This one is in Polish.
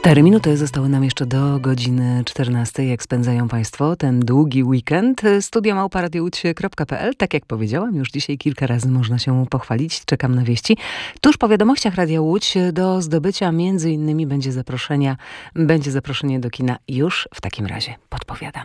4 minuty zostały nam jeszcze do godziny 14. Jak spędzają Państwo ten długi weekend? studio@radiołódź.pl. Tak jak powiedziałam, już dzisiaj kilka razy można się pochwalić. Czekam na wieści. Tuż po wiadomościach Radia Łódź do zdobycia między innymi będzie zaproszenie do kina. Już w takim razie podpowiadam.